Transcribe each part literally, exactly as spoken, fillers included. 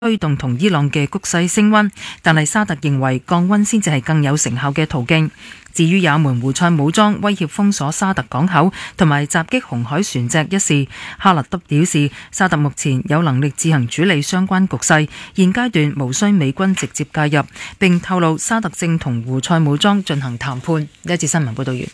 推動同伊朗嘅局勢升溫，但係沙特認為降溫先至係更有成效嘅途徑。至於也門胡塞武裝威脅封鎖沙特港口同埋襲擊紅海船隻一事，哈勒德表示沙特目前有能力自行處理相關局勢，現階段無需美軍直接介入，並透露沙特正同胡塞武裝進行談判。呢一節新聞報道完。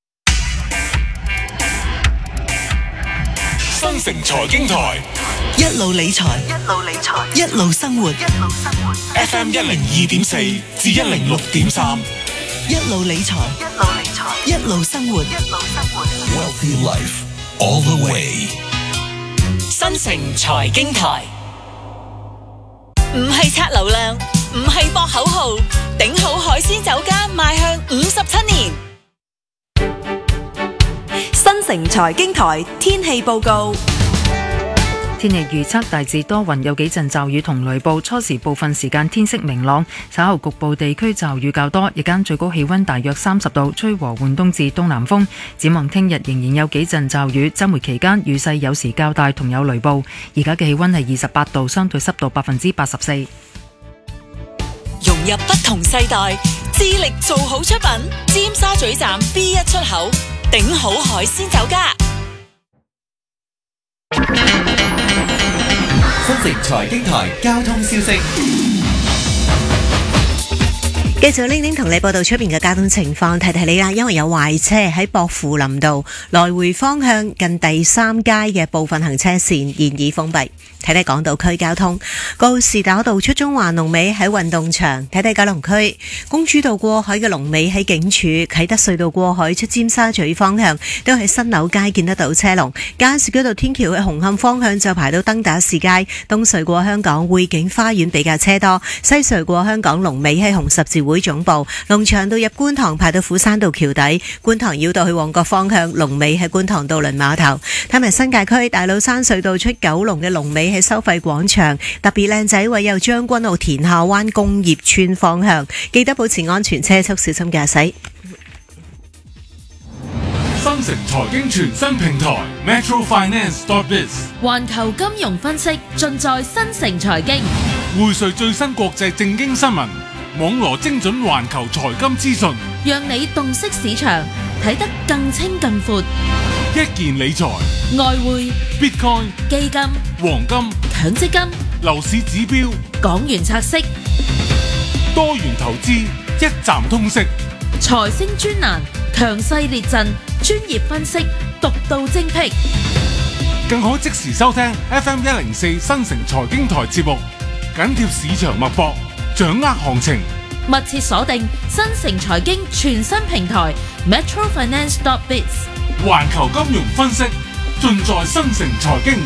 新城財經台一路理財，一路理財，一路生活，一路生活。 F M 一零二點四至一零六點三， 一路理財，一路理財，一路生活，一路生活。 Wealthy life all the way。 新城財經台唔係刷流量，唔係博口號，頂好海鮮酒家邁向五十七年。新城財經台天氣報告。 天氣預測大致多雲，有幾陣驟雨同雷暴，初時部分時間天色明朗，稍後局部地區驟雨較多，日間最高氣溫大約三十度，吹和緩東至東南風。展望聽日仍然有幾陣驟雨，週末期間雨勢有時較大同有雷暴。而家嘅氣溫係二十八度，相對濕度百分之八十四。 融入不同世代，致力做好出品。尖沙咀站 B 一出口，頂好海鮮酒家。 新城財經台交通消息， 繼續呢點同你報道出邊嘅交通情況，提提你啦，因為有壞車喺薄扶林道來回方向近第三街嘅部分行車線現已封閉。睇睇港島區交通，告士打道出中環龍尾喺運動場；睇睇九龍區公主道過海嘅龍尾喺警署；啟德隧道過海出尖沙咀方向都喺新樓街見得到車龍；加士居道天橋喺紅磡方向就排到登打士街；東隧過香港匯景花園比較車多；西隧過香港龍尾喺紅十字會總部；龍翔道入觀塘排到斧山道橋底；觀塘繞道去旺角方向龍尾喺觀塘渡輪碼頭；睇埋新界區大老山隧道出九龍嘅龍尾喺收費廣場，特別靚仔位有將軍澳田下灣工業村方向，記得保持安全車速，小心駕駛。 新城財經全新平台 Metro Finance dot biz， 環球金融分析盡在新城財經， 匯萃最新國際政經新聞，網羅精準環球財金資訊， 讓你洞悉市場，睇得更清更闊。 一鍵理財、 外匯、 Bitcoin、 基金、 黃金、 強積金、 樓市指標、 港元拆息、 多元投資，一站通識。 財星專欄，強勢列陣，專業分析，獨到精闢。 更可即時收聽 F M 一零四新城財經台節目，緊貼市場脈搏，掌握行情。 密切鎖定新城財經全新平台 Metro Finance dot biz， 環球金融分析盡在新城財經。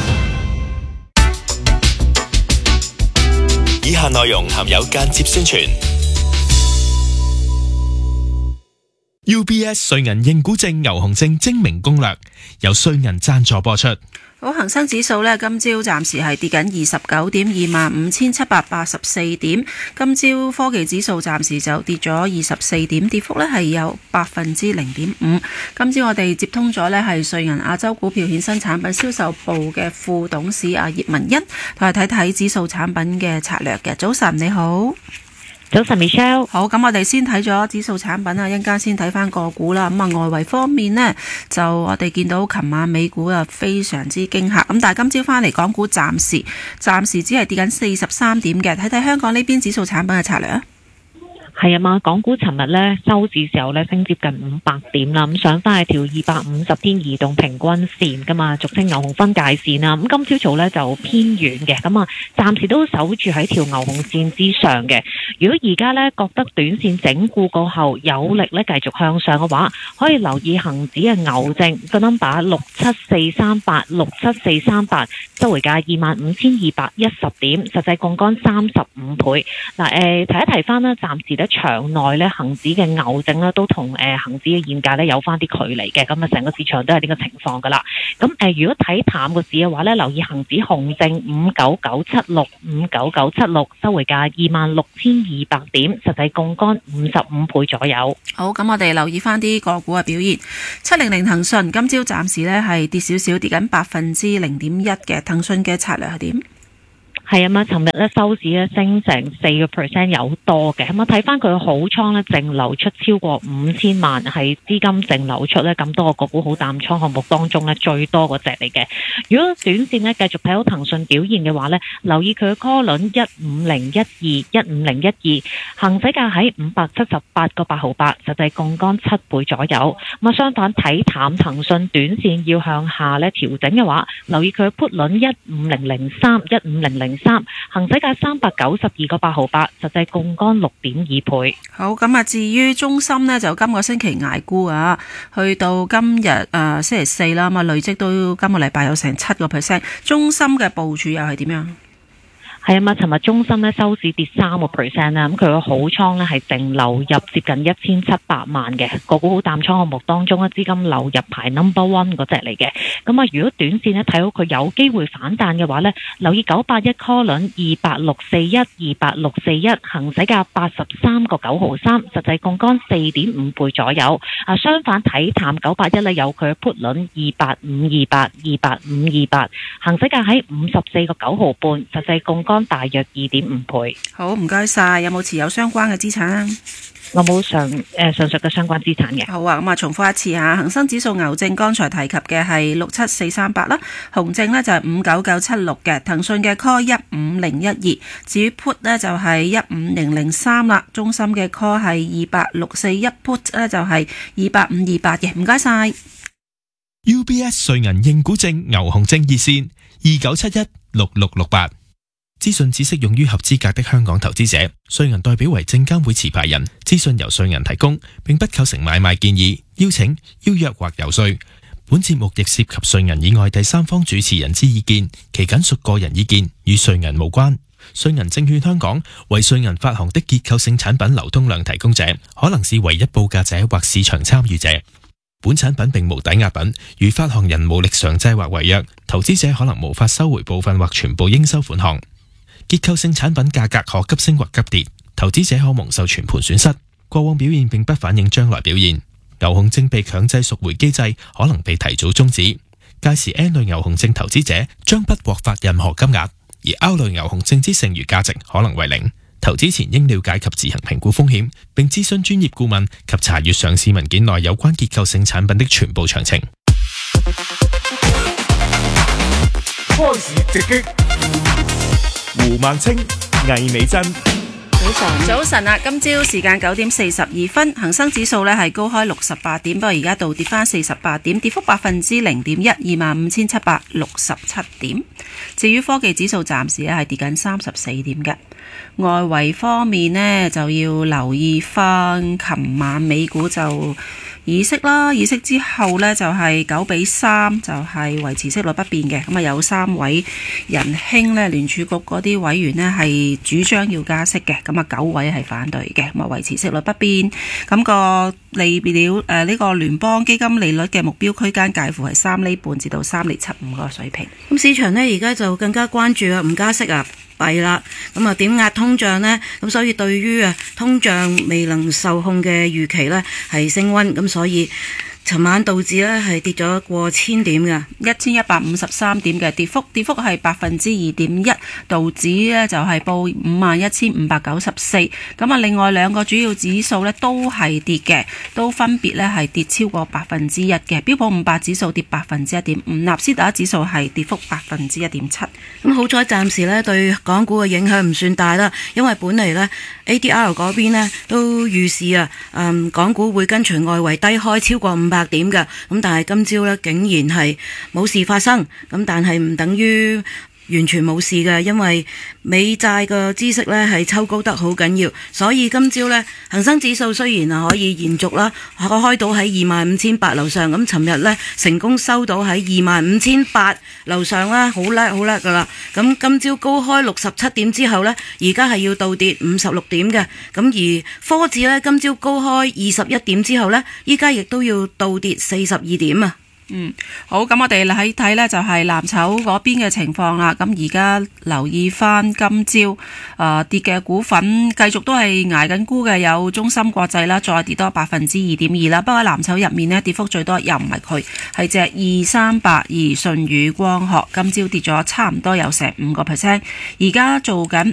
以下內容含有間接宣傳。U B S 瑞銀認股證牛熊證精明攻略，由瑞銀贊助播出。 好，恒生指數呢，今朝暫時係跌緊二十九點，二萬五千七百八十四點。今朝科技指數暫時就跌咗二十四點，跌幅呢係有百分之零點五。今朝我哋接通咗呢係瑞銀亞洲股票衍生產品銷售部嘅副董事阿葉文欣，同埋睇睇指數產品嘅策略嘅。早晨你好。 早晨 Michelle， 好，咁我哋先睇咗指數產品啊，一陣間先睇翻個股啦。咁啊，外圍方面呢，就我哋見到琴晚美股啊非常之驚嚇，咁但係今朝翻嚟港股暫時暫時只係跌緊四十三點嘅。睇睇香港呢邊指數產品嘅策略啊。 係啊嘛，港股尋日咧收市時候咧升接近五百點啦，咁上翻係條二百五十天移動平均線噶嘛，俗稱牛熊分界線啦。咁今朝早咧就偏遠嘅，咁啊暫時都守住喺條牛熊線之上嘅。如果而家咧覺得短線整固過後有力咧繼續向上嘅話，可以留意恒指嘅牛證個 number 六七四三八六七四三八，收回價二萬五千二百一十點，實際槓桿三十五倍。嗱、呃，誒提一提翻啦，暫時咧。場內咧恒指嘅牛證咧都同誒恒指嘅現價咧有翻啲距離嘅，咁啊成個市場都係呢個情況噶啦。咁誒、呃、如果睇淡個市嘅話咧，留意恒指紅證五九九七六五九九七六，收回價二萬六千二百點，實際槓桿五十五倍左右。 好，咁我哋留意翻啲個股嘅表現。七零零騰訊今朝暫時咧係跌少少，跌緊百分之零點一嘅。騰訊嘅策略係點？ 係啊嘛，尋日咧收市咧升成四個 percent 有多嘅，咁啊睇翻佢好倉咧淨流出超過五千萬，係資金淨流出咧咁多個個股好淡倉項目當中咧最多嗰隻嚟嘅。如果短線咧繼續睇好騰訊表現嘅話咧，留意佢嘅 call 輪一五零一二一五零一二，行使價喺五百七十八個八毫八，實際槓桿七倍左右。咁啊相反睇淡騰訊短線要向下咧調整嘅話，留意佢嘅 put 輪一五零零三一五零零三，行使價三百九十二個八毫八，實際槓桿六點二倍。 好，咁啊，至於中芯呢，就今個星期捱沽啊，去到今日誒、呃、星期四啦，咁啊累積到今個禮拜有成七個 percent。中芯嘅部署又係點樣？ 係啊嘛，尋日中芯咧收市跌三個 percent 啦，咁佢個好倉咧係淨流入接近一千七百萬嘅，個股好淡倉項目當中咧資金流入排 number one 嗰隻嚟嘅。咁啊，如果短線咧睇好佢有機會反彈嘅話咧，留意九八一 call 輪二八六四一二八六四一，行使價八十三個九毫三，實際槓桿四點五倍左右。啊，相反睇淡九八一咧有佢 put 輪二八五二八二八五二八，行使價喺五十四個九毫半，實際槓桿大約二點五倍。 好，唔該晒。有冇持有相關嘅資產啊？ 我冇上誒上述嘅相關資產嘅。 好啊，咁啊重複一次嚇，恒生指數牛證剛才提及嘅係六七四三八啦，紅證呢就係五九九七六嘅，騰訊嘅 call 一五零一二，至於 put 呢就係一五零零三啦，中芯嘅 call 係二八六四一 put 呢就係二八五二八嘅，唔該晒。 U B S 瑞銀認股證牛熊證熱線二九七一六六六八。資訊只適用於合資格的香港投資者，瑞銀代表為證監會持牌人，資訊由瑞銀提供，並不構成買賣建議、邀請、邀約或遊說。本節目亦涉及瑞銀以外第三方主持人之意見，其僅屬個人意見，與瑞銀無關。瑞銀證券香港為瑞銀發行的結構性產品流通量提供者，可能是唯一報價者或市場參與者。本產品並無抵押品，如發行人無力償債或違約，投資者可能無法收回部分或全部應收款項。結構性產品價格可急升或急跌，投資者可蒙受全盤損失。過往表現並不反映將來表現。牛熊證被強制贖回機制可能被提早終止，屆時 N 類牛熊證投資者將不獲發任何金額，而 R 類牛熊證之剩餘價值可能為零。投資前應了解及自行評估風險，並諮詢專業顧問及查閱上市文件內有關結構性產品的全部詳情。 開市直擊，胡孟青、魏美珍。 早晨，早晨啊！今朝時間九點四十二分，恒生指數呢係高開六十八點，不過而家倒跌翻四十八點，跌幅百分之零點一，二萬五千七百六十七點。至於科技指數暫時咧係跌緊三十四點嘅。外圍方面呢，就要留意翻，琴晚美股就議息啦，議息之後呢，就係九比三，就係維持息率不變嘅。咁啊有三位仁兄呢，聯儲局嗰啲委員呢係主張要加息嘅，咁啊九位係反對嘅，咁啊維持息率不變。咁個利率誒呢個聯邦基金利率嘅目標區間介乎係三厘半至到三厘七五個水平。 咁市場呢，而家就更加關注啊，唔加息啊，弊啦。咁啊點壓通脹呢？咁所以對於啊通脹未能受控嘅預期呢，係升溫，咁所以尋晚道指呢係跌咗過千點嘅， 一千一百五十三點嘅跌幅，跌幅係百分之二點一。道指呢就係報五萬一千五百九十四。咁啊，另外兩個主要指數呢都係跌嘅，都分別呢係跌超過百分之一嘅。標普五百指數跌百分之一點五，納斯達克指數係跌幅百分之一點七。 咁好彩暫時呢對港股嘅影響唔算大啦，因為本嚟呢 A D R 嗰邊呢都預示啊，嗯，港股會跟隨外圍低開超過五百點嘅，咁但係今朝呢竟然係冇事發生，咁但係唔等於完全冇事嘅，因為美債嘅孳息呢係抽高得好緊要，所以今朝呢恒生指數雖然啊可以延續啦，可開到喺二萬五千八樓上，咁尋日呢成功收到喺二萬五千八樓上啦，好叻好叻噶啦。咁今朝高開六十七點之後呢，而家係要倒跌五十六點嘅，咁而科指呢，今朝高開二十一點之後呢，依家亦都要倒跌四十二點啊。 嗯，好，咁我哋喺睇呢就係藍籌嗰邊嘅情況啦。咁而家留意翻今朝誒、呃、跌嘅股份，繼續都係捱緊沽嘅，有中芯國際啦，再跌多百分之二點二啦。不過藍籌入面呢，跌幅最多又唔係佢，係隻二三八二舜宇光學，今朝跌咗差唔多有成五個 percent， 而家做緊